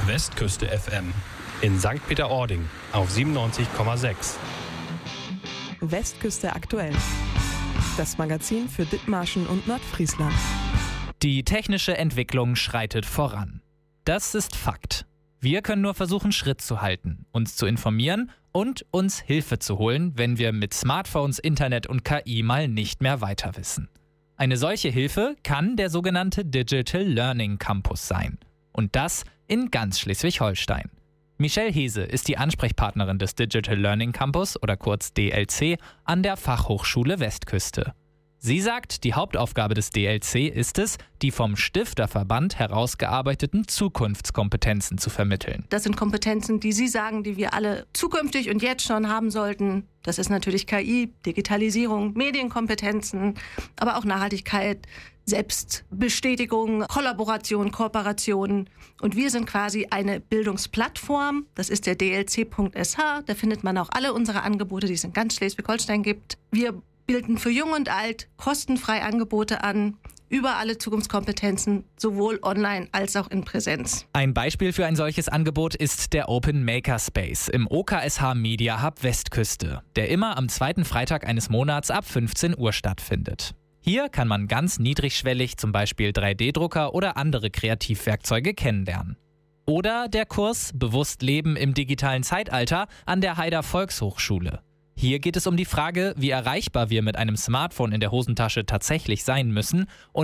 Westküste FM in St. Peter-Ording auf 97,6. Westküste aktuell. Das Magazin für Dithmarschen und Nordfriesland. Die technische Entwicklung schreitet voran. Das ist Fakt. Wir können nur versuchen, Schritt zu halten, uns zu informieren und uns Hilfe zu holen, wenn wir mit Smartphones, Internet und KI mal nicht mehr weiter wissen. Eine solche Hilfe kann der sogenannte Digital Learning Campus sein. Und das in ganz Schleswig-Holstein. Michelle Hese ist die Ansprechpartnerin des Digital Learning Campus oder kurz DLC an der Fachhochschule Westküste. Sie sagt, die Hauptaufgabe des DLC ist es, die vom Stifterverband herausgearbeiteten Zukunftskompetenzen zu vermitteln. Das sind Kompetenzen, die Sie sagen, die wir alle zukünftig und jetzt schon haben sollten. Das ist natürlich KI, Digitalisierung, Medienkompetenzen, aber auch Nachhaltigkeit, Selbstbestätigung, Kollaboration, Kooperation. Und wir sind quasi eine Bildungsplattform. Das ist der dlc.sh. Da findet man auch alle unsere Angebote, die es in ganz Schleswig-Holstein gibt. Wir bilden für Jung und Alt kostenfrei Angebote an, über alle Zukunftskompetenzen, sowohl online als auch in Präsenz. Ein Beispiel für ein solches Angebot ist der Open Makerspace im OKSH Media Hub Westküste, der immer am zweiten Freitag eines Monats ab 15 Uhr stattfindet. Hier kann man ganz niedrigschwellig zum Beispiel 3D-Drucker oder andere Kreativwerkzeuge kennenlernen. Oder der Kurs Bewusst Leben im digitalen Zeitalter an der Haider Volkshochschule. Hier geht es um die Frage, wie erreichbar wir mit einem Smartphone in der Hosentasche tatsächlich sein müssen und